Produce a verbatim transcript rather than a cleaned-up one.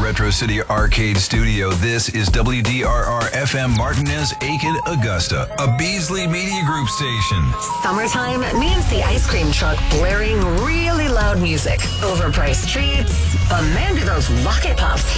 Retro City Arcade Studio. This is W D R R F M Martinez, Aiken, Augusta, a Beasley Media Group station. Summertime means the ice cream truck blaring really loud music, overpriced treats, a man to those rocket pops